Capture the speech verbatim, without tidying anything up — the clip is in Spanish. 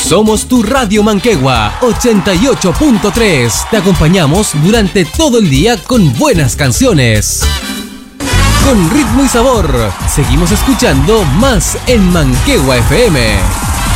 Somos tu Radio Manquehue ochenta y ocho punto tres. Te acompañamos durante todo el día con buenas canciones. Con ritmo y sabor, seguimos escuchando más en Manquehue F M.